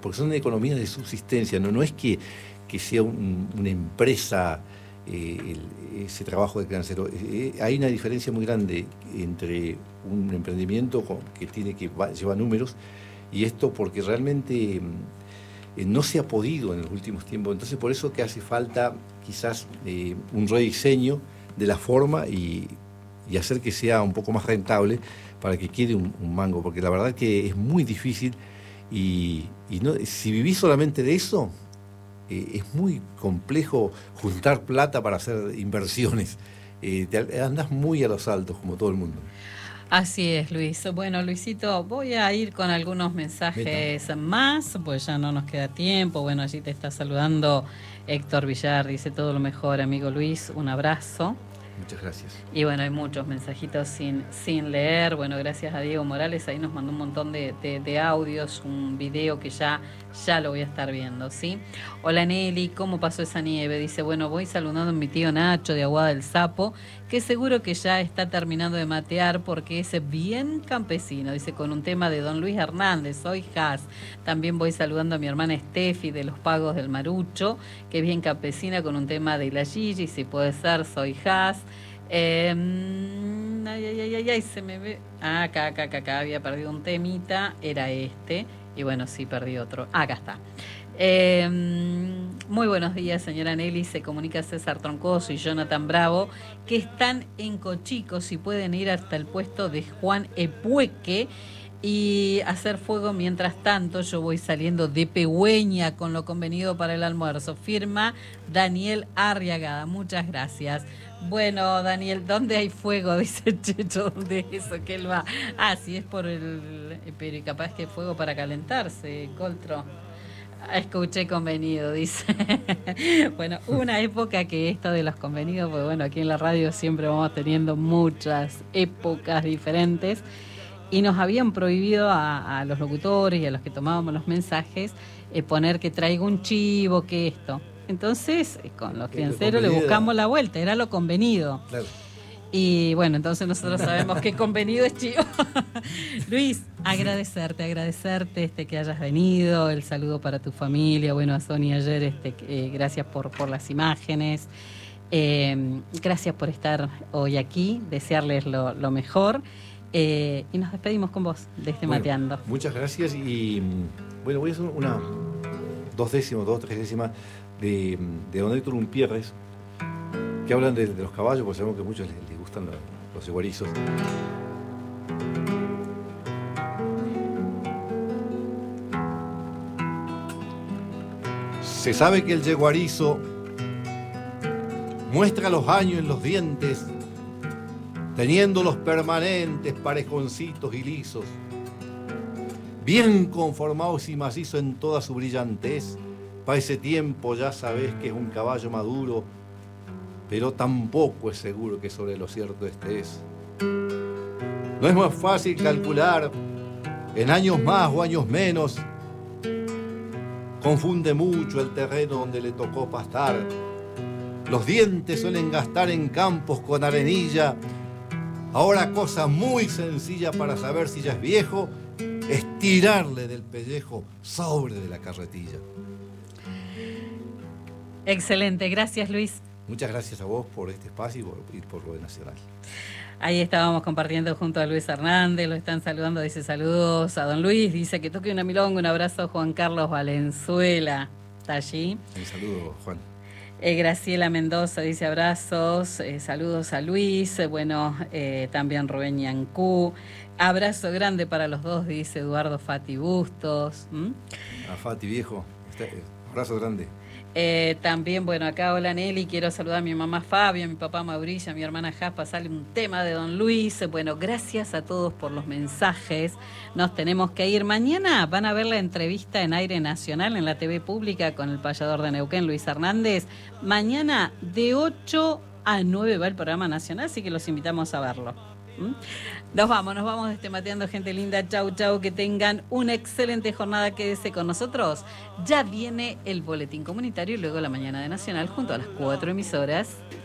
porque son economías de subsistencia, no es que sea una empresa ese trabajo de cancero. Hay una diferencia muy grande entre un emprendimiento que lleva números y esto porque realmente no se ha podido en los últimos tiempos. Entonces por eso que hace falta quizás un rediseño de la forma y hacer que sea un poco más rentable para que quede un mango, porque la verdad que es muy difícil y si vivís solamente de eso, es muy complejo juntar plata para hacer inversiones. Andás muy a los altos, como todo el mundo. Así es, Luis. Bueno, Luisito, voy a ir con algunos mensajes más, pues ya no nos queda tiempo. Bueno, allí te está saludando Héctor Villar, dice todo lo mejor, amigo Luis, un abrazo. Muchas gracias. Y bueno, hay muchos mensajitos sin leer. Bueno, gracias a Diego Morales, ahí nos mandó un montón de audios, un video que ya lo voy a estar viendo, ¿sí? Hola Nelly, ¿cómo pasó esa nieve? Dice, bueno, voy saludando a mi tío Nacho de Aguada del Sapo, que seguro que ya está terminando de matear porque es bien campesino, dice, con un tema de Don Luis Hernández, soy Has. También voy saludando a mi hermana Steffi de Los Pagos del Marucho, que es bien campesina con un tema de la Gigi, si puede ser, soy Has. Se me ve. Acá, había perdido un temita, era este. Y bueno, sí, perdí otro. Acá está. Muy buenos días, señora Nelly. Se comunica César Troncoso y Jonathan Bravo, que están en Cochicos y pueden ir hasta el puesto de Juan Epueque y hacer fuego. Mientras tanto, yo voy saliendo de Pegüeña con lo convenido para el almuerzo. Firma Daniel Arriagada. Muchas gracias. Bueno, Daniel, ¿dónde hay fuego? Dice Checho, ¿dónde es eso que él va? Ah, sí, es por el... Pero capaz que fuego para calentarse, Coltro. Escuché convenido, dice. Bueno, una época que esto de los convenidos, pues bueno, aquí en la radio siempre vamos teniendo muchas épocas diferentes y nos habían prohibido a los locutores y a los que tomábamos los mensajes poner que traiga un chivo, que esto. Entonces, con los fianceros le buscamos la vuelta, era lo convenido. Claro. Y bueno, entonces nosotros sabemos que convenido es chivo. Luis, agradecerte que hayas venido, el saludo para tu familia, bueno, a Sonia ayer, gracias por las imágenes, gracias por estar hoy aquí, desearles lo mejor, y nos despedimos con vos de Mateando. Muchas gracias y bueno, voy a hacer dos o tres décimas de don Héctor Umpierres, que hablan de los caballos, porque sabemos que a muchos les gustan los yeguarizos. Se sabe que el yeguarizo muestra los años en los dientes, teniéndolos permanentes, parejoncitos y lisos, bien conformados y macizos en toda su brillantez. Para ese tiempo ya sabés que es un caballo maduro, pero tampoco es seguro que sobre lo cierto estés. No es más fácil calcular en años más o años menos. Confunde mucho el terreno donde le tocó pastar. Los dientes suelen gastar en campos con arenilla. Ahora, cosa muy sencilla para saber si ya es viejo es tirarle del pellejo sobre de la carretilla. Excelente, gracias Luis. Muchas gracias a vos por este espacio y por lo de Nacional. Ahí estábamos compartiendo junto a Luis Hernández, lo están saludando, dice saludos a don Luis, dice que toque una milonga, un abrazo a Juan Carlos Valenzuela, está allí. Un saludo, Juan. Graciela Mendoza dice abrazos, saludos a Luis, bueno, también Rubén Yancú, abrazo grande para los dos, dice Eduardo Fati Bustos. A Fati viejo, abrazo grande. También, bueno, acá hola Nelly, quiero saludar a mi mamá Fabia, a mi papá Mauricio, a mi hermana Jaspa, sale un tema de don Luis. Bueno, gracias a todos por los mensajes, nos tenemos que ir. Mañana van a ver la entrevista en Aire Nacional, en la TV Pública, con el payador de Neuquén, Luis Hernández. Mañana de 8 a 9 va el programa nacional, así que los invitamos a verlo. Nos vamos Mateando, gente linda. Chau, que tengan una excelente jornada, quédese con nosotros. Ya viene el boletín comunitario y luego la mañana de Nacional junto a las 4 emisoras.